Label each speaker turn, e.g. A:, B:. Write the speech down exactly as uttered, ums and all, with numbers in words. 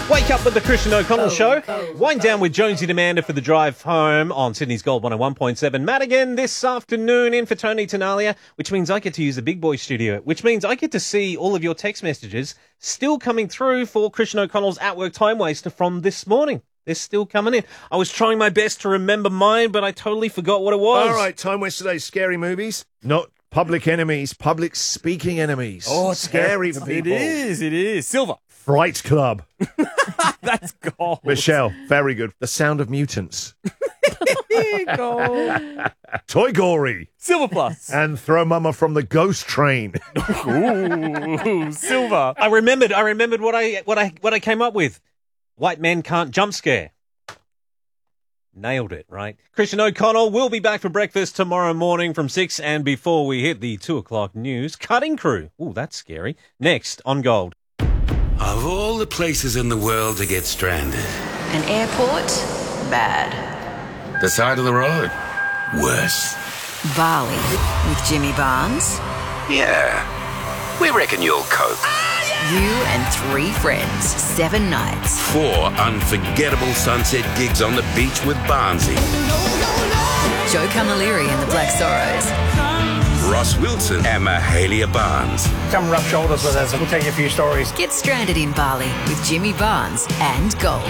A: Wake up with the Christian O'Connell Show. Wind down with Jonesy Demander for the drive home on Sydney's Gold one oh one point seven. Madigan this afternoon in for Tony Tenalia, which means I get to use the big boy studio, which means I get to see all of your text messages still coming through for Christian O'Connell's Outwork Time Waster from this morning. They're still coming in. I was trying my best to remember mine, but I totally forgot what it was.
B: All right, Time Waster today, scary movies. Not public enemies, public speaking enemies.
C: Oh,
B: scary
C: terrible.
B: people.
C: It is, it is. Silver.
B: Fright Club.
C: That's gold.
B: Michelle, very good. The Sound of Mutants.
C: Gold.
B: Toy Gory.
C: Silver plus.
B: And Throw Mama from the Ghost Train.
C: Ooh, silver.
A: I remembered. I remembered what I what I what I came up with. White men can't jump scare. Nailed it, right? Christian O'Connell will be back for breakfast tomorrow morning from six, and before we hit the two o'clock news, Cutting Crew. Ooh, that's scary. Next on Gold.
D: Of all the places in the world to get stranded,
E: An airport? Bad.
D: the side of the road, worse.
E: Bali with Jimmy Barnes.
D: Yeah, we reckon you'll cope.
E: You and three friends, seven nights.
D: Four unforgettable sunset gigs on the beach with Barnsey.
E: Joe Camilleri and the Black Sorrows.
D: Ross Wilson and Mahalia Barnes.
F: Come rub shoulders with us. We'll tell you a few stories.
E: Get stranded in Bali with Jimmy Barnes and Gold.